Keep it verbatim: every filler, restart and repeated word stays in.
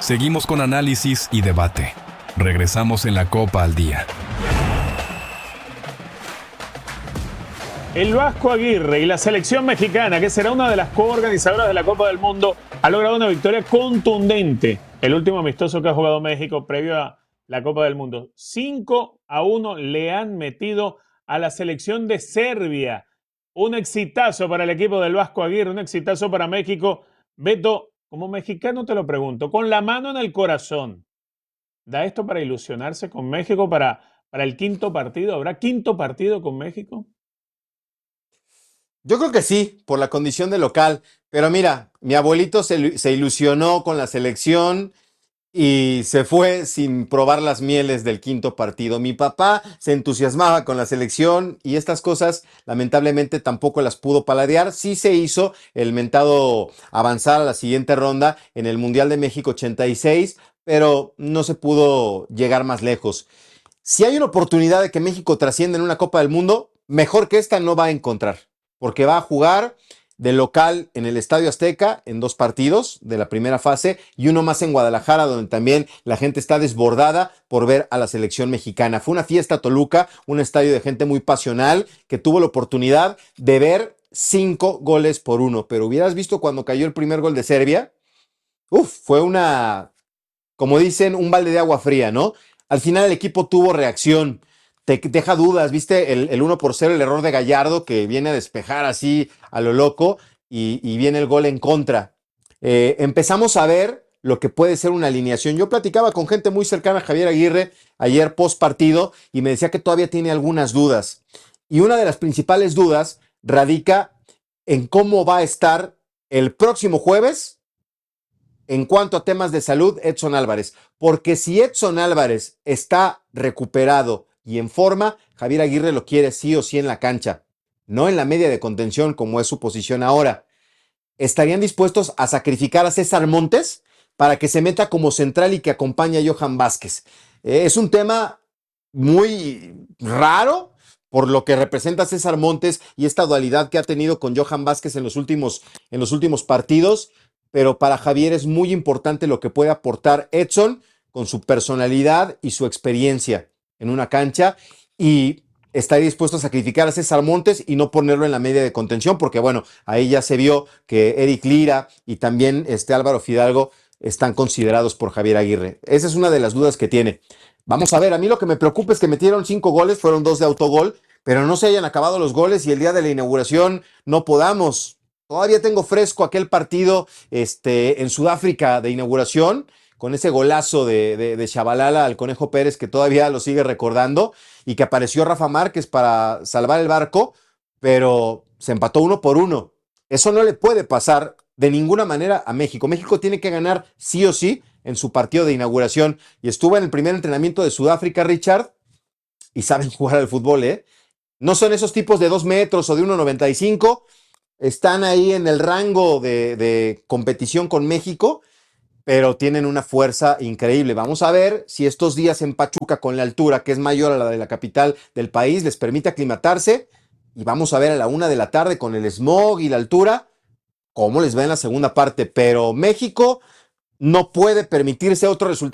Seguimos con análisis y debate. Regresamos en la Copa al Día. El Vasco Aguirre y la selección mexicana, que será una de las coorganizadoras de la Copa del Mundo, ha logrado una victoria contundente. El último amistoso que ha jugado México previo a la Copa del Mundo. cinco a uno le han metido a la selección de Serbia. Un exitazo para el equipo del Vasco Aguirre, un exitazo para México. Beto, como mexicano te lo pregunto, con la mano en el corazón, ¿da esto para ilusionarse con México para, para el quinto partido? ¿Habrá quinto partido con México? Yo creo que sí, por la condición de local. Pero mira, mi abuelito se, se ilusionó con la selección y se fue sin probar las mieles del quinto partido. Mi papá se entusiasmaba con la selección y estas cosas lamentablemente tampoco las pudo paladear. Sí se hizo el mentado avanzar a la siguiente ronda en el Mundial de México ochenta y seis, pero no se pudo llegar más lejos. Si hay una oportunidad de que México trascienda en una Copa del Mundo, mejor que esta no va a encontrar, porque va a jugar de local en el Estadio Azteca en dos partidos de la primera fase y uno más en Guadalajara, donde también la gente está desbordada por ver a la selección mexicana. Fue una fiesta Toluca, un estadio de gente muy pasional que tuvo la oportunidad de ver cinco goles por uno, pero hubieras visto cuando cayó el primer gol de Serbia, uf, fue una, como dicen, un balde de agua fría, ¿no? Al final el equipo tuvo reacción. Te deja dudas, ¿viste? El, el uno por cero, el error de Gallardo que viene a despejar así a lo loco y, y viene el gol en contra. Eh, empezamos a ver lo que puede ser una alineación. Yo platicaba con gente muy cercana a Javier Aguirre ayer post partido y me decía que todavía tiene algunas dudas. Y una de las principales dudas radica en cómo va a estar el próximo jueves en cuanto a temas de salud Edson Álvarez. Porque si Edson Álvarez está recuperado y en forma, Javier Aguirre lo quiere sí o sí en la cancha, no en la media de contención como es su posición ahora. ¿Estarían dispuestos a sacrificar a César Montes para que se meta como central y que acompañe a Johan Vázquez? Eh, es un tema muy raro por lo que representa César Montes y esta dualidad que ha tenido con Johan Vázquez en los últimos, en los últimos partidos, pero para Javier es muy importante lo que puede aportar Edson con su personalidad y su experiencia en una cancha, y está dispuesto a sacrificar a César Montes y no ponerlo en la media de contención, porque bueno, ahí ya se vio que Eric Lira y también este Álvaro Fidalgo están considerados por Javier Aguirre. Esa es una de las dudas que tiene. Vamos a ver, a mí lo que me preocupa es que metieron cinco goles, fueron dos de autogol, pero no se hayan acabado los goles y el día de la inauguración no podamos. Todavía tengo fresco aquel partido este, en Sudáfrica de inauguración, con ese golazo de, de, de Shabalala al Conejo Pérez que todavía lo sigue recordando y que apareció Rafa Márquez para salvar el barco, pero se empató uno por uno. Eso no le puede pasar de ninguna manera a México. México tiene que ganar sí o sí en su partido de inauguración y estuvo en el primer entrenamiento de Sudáfrica, Richard, y saben jugar al fútbol, ¿eh? No son esos tipos de dos metros o de uno noventa y cinco, están ahí en el rango de, de competición con México, pero tienen una fuerza increíble. Vamos a ver si estos días en Pachuca, con la altura que es mayor a la de la capital del país, les permite aclimatarse, y vamos a ver a la una de la tarde con el smog y la altura cómo les va en la segunda parte. Pero México no puede permitirse otro resultado